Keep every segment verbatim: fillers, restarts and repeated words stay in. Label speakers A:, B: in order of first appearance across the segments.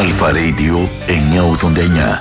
A: Αλφα Radio εννιακόσια ογδόντα εννιά.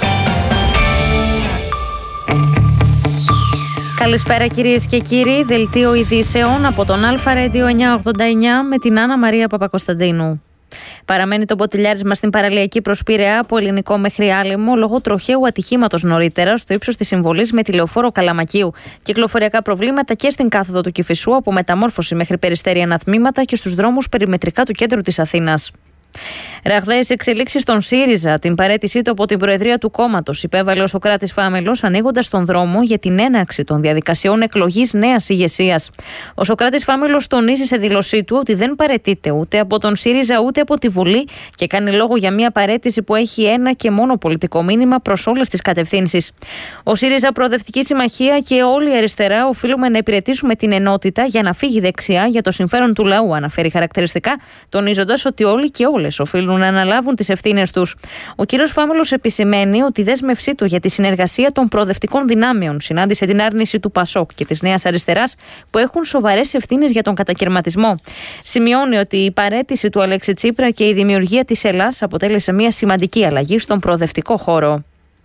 B: Καλησπέρα κυρίες και κύριοι, δελτίο ειδήσεων από τον Αλφα Radio εννιακόσια ογδόντα εννιά με την Άννα Μαρία Παπακοσταντίνου. Παραμένει το μποτιλιάρισμα στην παραλιακή προς Πειραιά από Ελληνικό μέχρι Άλυμο λόγω τροχαίου ατυχήματος νωρίτερα στο ύψος της συμβολής με τη λεωφόρο Καλαμακίου. Κυκλοφοριακά προβλήματα και στην κάθοδο του Κηφισού από μεταμόρφωση μέχρι Περιστέρη ανατμήματα και στους δρόμους περιμετρικά του κέντρου της Αθήνας. Ραγδαίες εξελίξεις στον ΣΥΡΙΖΑ. Την παραίτησή του από την Προεδρία του κόμματος υπέβαλε ο Σωκράτης Φάμελος, ανοίγοντας τον δρόμο για την έναρξη των διαδικασιών εκλογής νέας ηγεσίας. Ο Σωκράτης Φάμελος τονίζει σε δήλωσή του ότι δεν παραιτείται ούτε από τον ΣΥΡΙΖΑ ούτε από τη Βουλή και κάνει λόγο για μια παραίτηση που έχει ένα και μόνο πολιτικό μήνυμα προς όλες τις κατευθύνσεις. Ο ΣΥΡΙΖΑ, Προοδευτική Συμμαχία και όλη η αριστερά οφείλουμε να υπηρετήσουμε την ενότητα για να φύγει δεξιά για το συμφέρον του λαού, αναφέρει χαρακτηριστικά, τονίζοντας ότι όλοι και όλες οφείλουν να αναλάβουν τις ευθύνες τους. Ο κ. Φάμελος επισημαίνει ότι η δέσμευσή του για τη συνεργασία των προοδευτικών δυνάμεων συνάντησε την άρνηση του ΠΑΣΟΚ και της Νέας Αριστεράς που έχουν σοβαρές ευθύνες για τον κατακαιρματισμό. Σημειώνει ότι η παραίτηση του Αλέξη Τσίπρα και η δημιουργία της Ελλάς αποτέλεσε μια σημαντική αλλαγή στον προοδευτικό χώρο.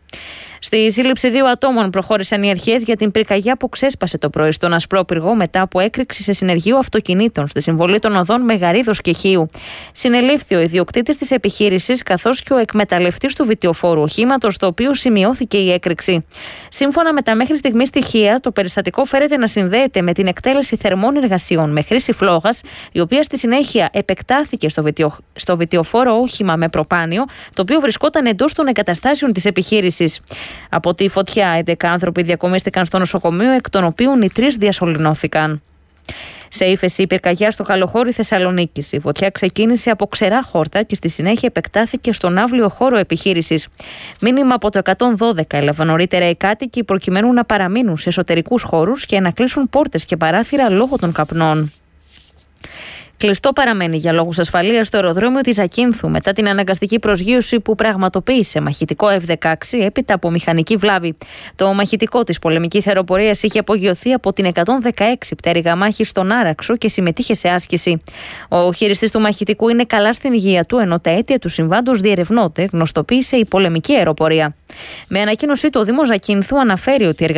B: Στη σύλληψη δύο ατόμων προχώρησαν οι αρχές για την πυρκαγιά που ξέσπασε το πρωί στον Ασπρόπυργο μετά από έκρηξη σε συνεργείο αυτοκινήτων στη συμβολή των οδών Μεγαρίδος και Χίου. Συνελήφθη ο ιδιοκτήτης της επιχείρησης καθώς και ο εκμεταλλευτής του βιτιοφόρου οχήματος, στο οποίο σημειώθηκε η έκρηξη. Σύμφωνα με τα μέχρι στιγμή στοιχεία, το περιστατικό φέρεται να συνδέεται με την εκτέλεση θερμών εργασιών με χρήση φλόγας, η οποία στη συνέχεια επεκτάθηκε στο, βιτιο... στο βιτιοφόρο όχημα με προπάνιο, το οποίο βρισκόταν εντός των εγκαταστάσεων της επιχείρησης. Από τη φωτιά, έντεκα άνθρωποι διακομίστηκαν στο νοσοκομείο, εκ των οποίων οι τρεις διασωληνώθηκαν. Σε ύφεση η πυρκαγιά στο Χαλοχώρι Θεσσαλονίκης. Η φωτιά ξεκίνησε από ξερά χόρτα και στη συνέχεια επεκτάθηκε στον αύλιο χώρο επιχείρησης. Μήνυμα από το εκατόν δώδεκα έλαβαν νωρίτερα οι κάτοικοι προκειμένου να παραμείνουν σε εσωτερικούς χώρους και να κλείσουν πόρτες και παράθυρα λόγω των καπνών. Κλειστό παραμένει για λόγους ασφαλείας το αεροδρόμιο της Ζακίνθου μετά την αναγκαστική προσγείωση που πραγματοποίησε μαχητικό εφ δεκαέξι έπειτα από μηχανική βλάβη. Το μαχητικό της πολεμικής αεροπορίας είχε απογειωθεί από την εκατόν δεκαέξι πτέρυγα μάχης στον Άραξο και συμμετείχε σε άσκηση. Ο χειριστής του μαχητικού είναι καλά στην υγεία του, ενώ τα αίτια του συμβάντος διερευνώνται, γνωστοποίησε η πολεμική αεροπορία. Με ανακοίνωσή του, ο Δήμος Ζακίνθου αναφέρει ότι